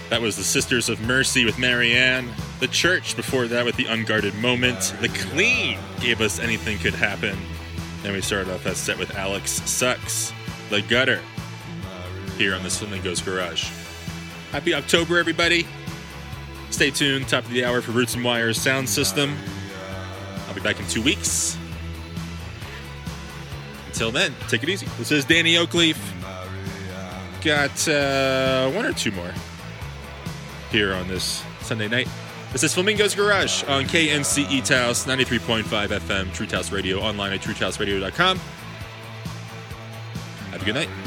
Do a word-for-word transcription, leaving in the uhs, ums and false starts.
That was the Sisters of Mercy with Marianne. The Church before that with The Unguarded Moment. The Clean gave us Anything Could Happen. Then we started off that set with Alex Sucks. The Gutter. Here on this Flamingo's Garage. Happy October, everybody. Stay tuned. Top of the hour for Roots and Wires sound system. I'll be back in two weeks. Until then, take it easy. This is Danny Oakleaf. Got uh, one or two more here on this Sunday night. This is Flamingo's Garage on K N C E Taos, ninety-three point five F M, True Taos Radio, online at true taos radio dot com. Have a good night.